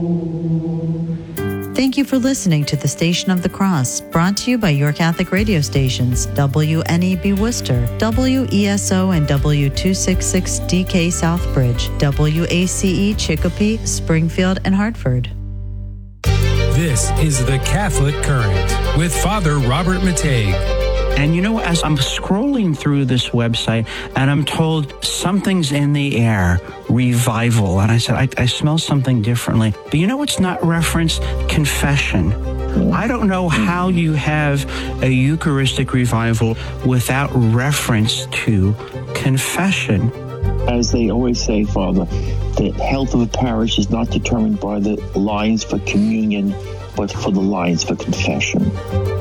Thank you for listening to the Station of the Cross, brought to you by your Catholic radio stations, WNEB Worcester, WESO and W266DK Southbridge, WACE Chicopee, Springfield, and Hartford. This is the Catholic Current with Father Robert Matei. And you know, as I'm scrolling through this website and I'm told something's in the air, revival, and I said, I smell something differently. But you know what's not referenced? Confession. I don't know how you have a Eucharistic revival without reference to confession. As they always say, Father, the health of a parish is not determined by the lines for communion, but for the lines for confession.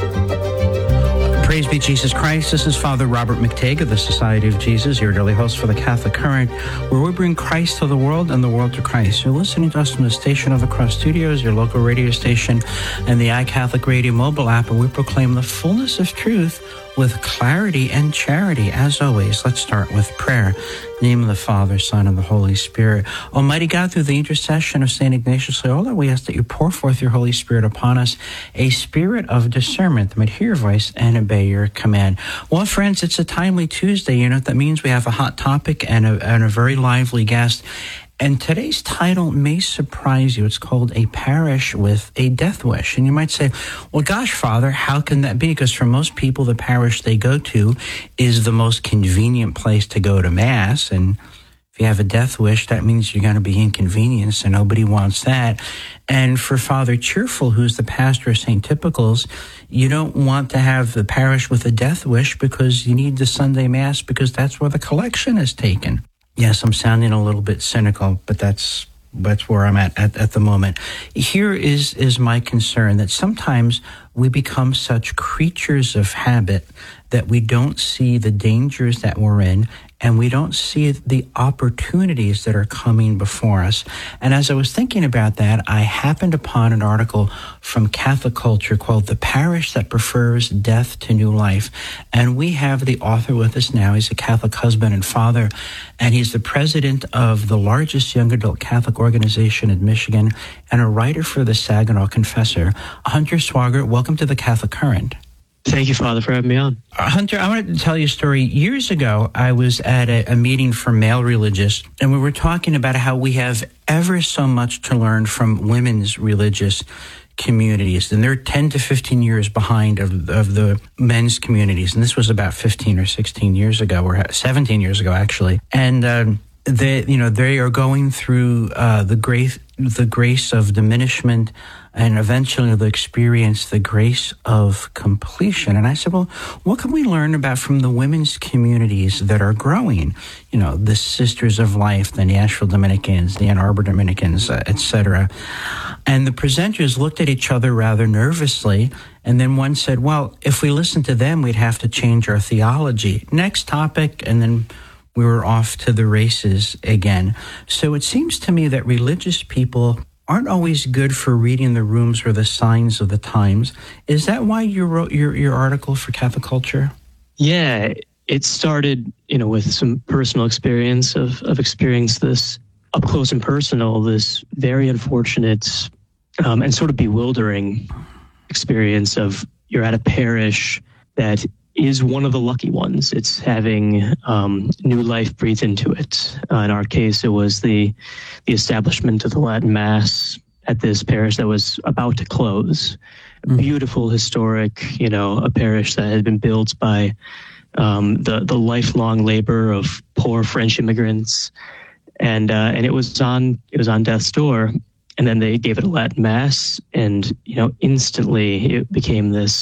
Praise be Jesus Christ. This is Father Robert McTague of the Society of Jesus, your daily host for the Catholic Current, where we bring Christ to the world and the world to Christ. You're listening to us from the Station of the Cross Studios, your local radio station, and the iCatholic Radio mobile app, and we proclaim the fullness of truth with clarity and charity. As always, let's start with prayer. In the name of the Father, Son, and the Holy Spirit. Almighty God, through the intercession of St. Ignatius Loyola, we ask that you pour forth your Holy Spirit upon us, a spirit of discernment that might hear your voice and obey your command. Well, friends, it's a timely Tuesday. You know what that means? We have a hot topic and a very lively guest. And today's title may surprise you. It's called A Parish with a Death Wish. And you might say, well, gosh, Father, how can that be? Because for most people, the parish they go to is the most convenient place to go to Mass. And if you have a death wish, that means you're going to be inconvenienced, and nobody wants that. And for Father Cheerful, who's the pastor of St. Typical's, you don't want to have the parish with a death wish because you need the Sunday Mass because that's where the collection is taken. Yes, I'm sounding a little bit cynical, but that's where I'm at the moment. Here is my concern, that sometimes we become such creatures of habit that we don't see the dangers that we're in, and we don't see the opportunities that are coming before us. And as I was thinking about that, I happened upon an article from Catholic Culture called The Parish That Prefers Death to New Life. And we have the author with us now. He's a Catholic husband and father, and he's the president of the largest young adult Catholic organization in Michigan and a writer for the Saginaw Confessor. Hunter Swigert, welcome to the Catholic Current. Thank you, Father, for having me on. Hunter, I wanted to tell you a story. Years ago, I was at a meeting for male religious, and we were talking about how we have ever so much to learn from women's religious communities. And they're 10 to 15 years behind of the men's communities. And this was about 15 or 16 years ago, or 17 years ago, actually. And they are going through the grace of diminishment, and eventually they'll experience the grace of completion. And I said, well, what can we learn about from the women's communities that are growing? You know, the Sisters of Life, the Nashville Dominicans, the Ann Arbor Dominicans, etc. And the presenters looked at each other rather nervously, and then one said, well, if we listen to them, we'd have to change our theology. Next topic, and then we were off to the races again. So it seems to me that religious people aren't always good for reading the rooms or the signs of the times. Is that why you wrote your article for Catholic Culture? Yeah, it started, with some personal experience of experiencing this up close and personal, this very unfortunate and sort of bewildering experience of you're at a parish that is one of the lucky ones. It's having new life breathed into it. In our case, it was the establishment of the Latin Mass at this parish that was about to close. Beautiful, historic, a parish that had been built by the lifelong labor of poor French immigrants, and it was on death's door. And then they gave it a Latin Mass, and instantly it became this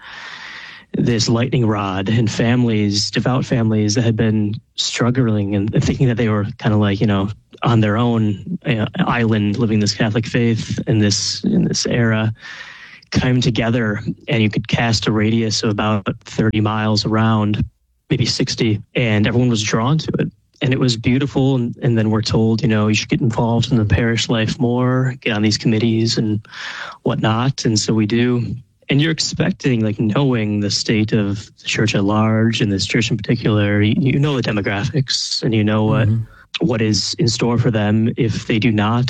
lightning rod, and devout families that had been struggling and thinking that they were kind of like, on their own island, living this Catholic faith in this era, came together, and you could cast a radius of about 30 miles around, maybe 60, and everyone was drawn to it. And it was beautiful. And then we're told, you should get involved in the parish life more, get on these committees and whatnot. And so we do. And you're expecting, knowing the state of the church at large, and this church in particular, you know the demographics, and you know what is in store for them if they do not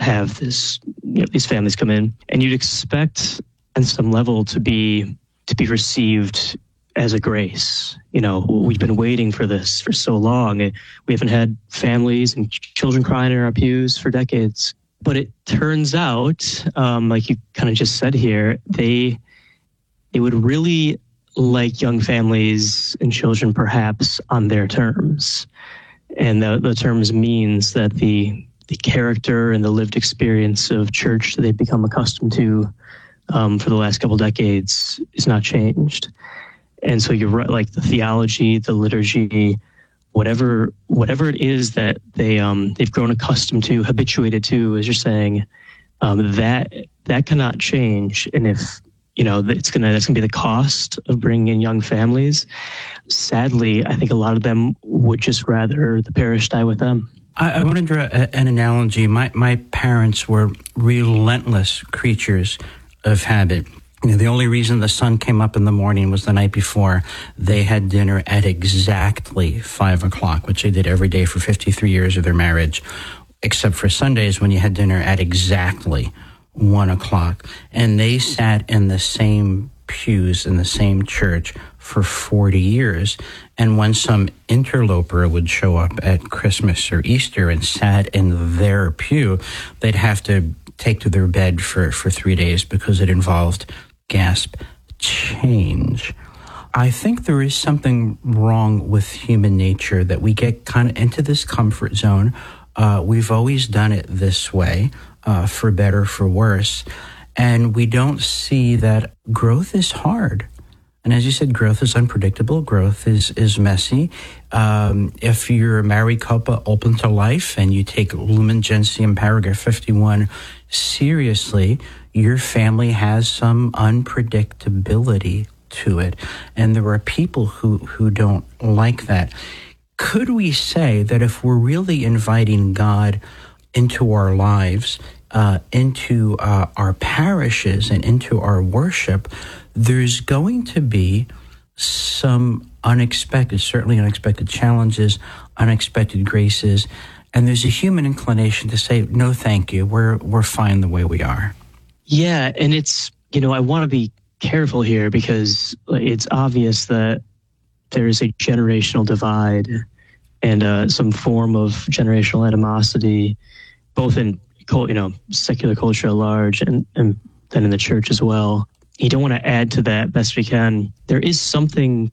have this, these families come in, and you'd expect on some level to be received as a grace. We've been waiting for this for so long. We haven't had families and children crying in our pews for decades. But it turns out, like you kind of just said here, they would really like young families and children perhaps on their terms. And the terms means that the character and the lived experience of church that they've become accustomed to for the last couple decades is not changed. And so you're right, like the theology, the liturgy, whatever it is that they've grown accustomed to, habituated to, as you're saying, that cannot change. And if that's gonna be the cost of bringing in young families, sadly, I think a lot of them would just rather the parish die with them. I want to draw an analogy. My parents were relentless creatures of habit. The only reason the sun came up in the morning was the night before. They had dinner at exactly 5 o'clock, which they did every day for 53 years of their marriage, except for Sundays when you had dinner at exactly 1 o'clock. And they sat in the same pews in the same church for 40 years. And when some interloper would show up at Christmas or Easter and sat in their pew, they'd have to take to their bed for 3 days because it involved change. I think there is something wrong with human nature, that we get kind of into this comfort zone. We've always done it this way, for better, for worse. And we don't see that growth is hard. And as you said, growth is unpredictable. Growth is messy. If you're a married couple open to life and you take Lumen Gentium paragraph 51 seriously, your family has some unpredictability to it. And there are people who don't like that. Could we say that if we're really inviting God into our lives, into our parishes and into our worship, there's going to be some certainly unexpected challenges, unexpected graces, and there's a human inclination to say, no, thank you, we're fine the way we are. Yeah, and it's, I want to be careful here because it's obvious that there's a generational divide and some form of generational animosity, both in secular culture at large and then in the church as well. You don't want to add to that best we can. There's something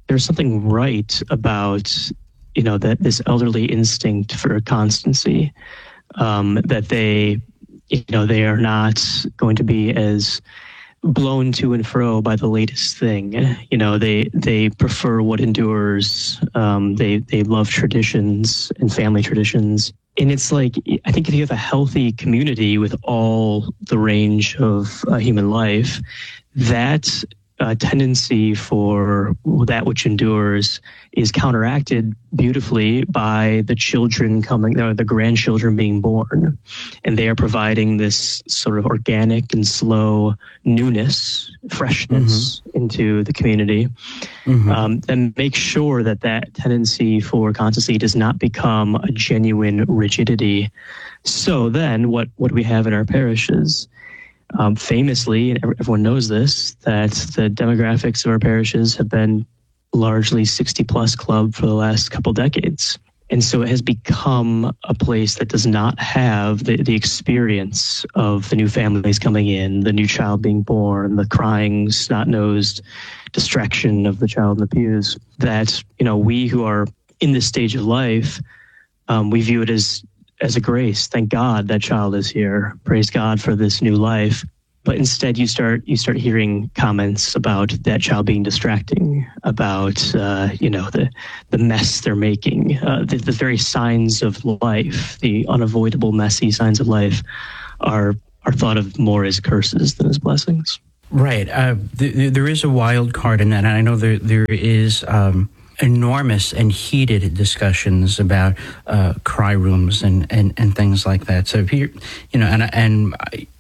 right about, that this elderly instinct for constancy, that they are not going to be as blown to and fro by the latest thing. They prefer what endures. They love traditions and family traditions. And it's like, I think if you have a healthy community with all the range of human life, that tendency for that which endures is counteracted beautifully by the children coming, or the grandchildren being born. And they are providing this sort of organic and slow newness, freshness into the community. And make sure that tendency for constancy does not become a genuine rigidity. So then what do we have in our parishes? Famously, and everyone knows this, that the demographics of our parishes have been largely 60-plus club for the last couple decades. And so it has become a place that does not have the experience of the new families coming in, the new child being born, the crying, snot-nosed distraction of the child in the pews, that, we who are in this stage of life, we view it as a grace. Thank God that child is here. Praise God for this new life. But instead, you start hearing comments about that child being distracting, about the mess they're making, the very signs of life, the unavoidable messy signs of life, are thought of more as curses than as blessings. Right. There is a wild card in that, and I know there is enormous and heated discussions about cry rooms and things like that. So here,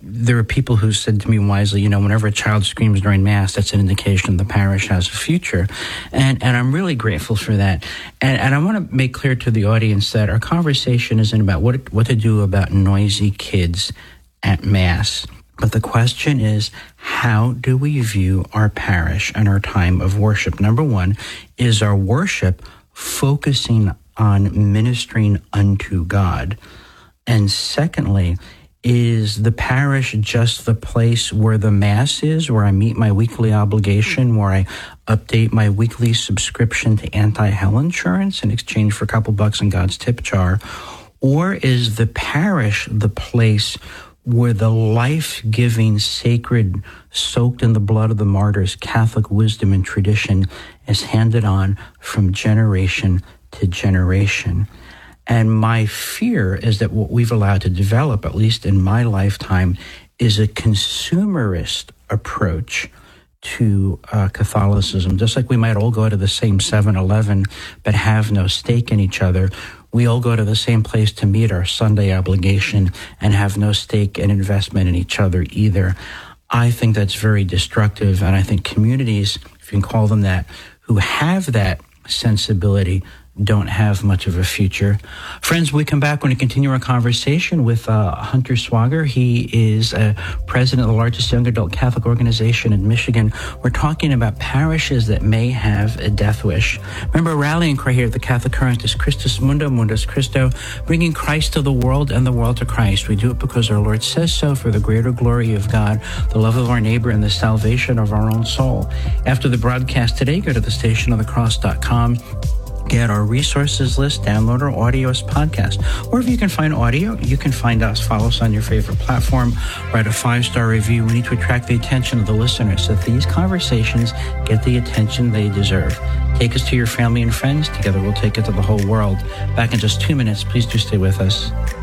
there are people who said to me wisely, whenever a child screams during Mass, that's an indication the parish has a future. And I'm really grateful for that. And I want to make clear to the audience that our conversation isn't about what to do about noisy kids at Mass. But the question is, how do we view our parish and our time of worship? Number one, is our worship focusing on ministering unto God? And secondly, is the parish just the place where the Mass is, where I meet my weekly obligation, where I update my weekly subscription to anti-hell insurance in exchange for a couple bucks in God's tip jar? Or is the parish the place where the life-giving, sacred, soaked in the blood of the martyrs, Catholic wisdom and tradition is handed on from generation to generation? And my fear is that what we've allowed to develop, at least in my lifetime, is a consumerist approach to Catholicism. Just like we might all go to the same 7-Eleven but have no stake in each other, we all go to the same place to meet our Sunday obligation and have no stake and investment in each other either. I think that's very destructive, and I think communities, if you can call them that, who have that sensibility don't have much of a future. Friends, we come back when we continue our conversation with Hunter Swager. He is president of the largest young adult Catholic organization in Michigan. We're talking about parishes that may have a death wish. Remember, rallying cry here at the Catholic Current is Christus Mundo, Mundus Christo, bringing Christ to the world and the world to Christ. We do it because our Lord says so, for the greater glory of God, the love of our neighbor, and the salvation of our own soul. After the broadcast today, go to thestationofthecross.com. Get our resources list, download our audio as podcast. Wherever you can find audio, you can find us. Follow us on your favorite platform. Write a 5-star review. We need to attract the attention of the listeners so that these conversations get the attention they deserve. Take us to your family and friends. Together we'll take it to the whole world. Back in just 2 minutes. Please do stay with us.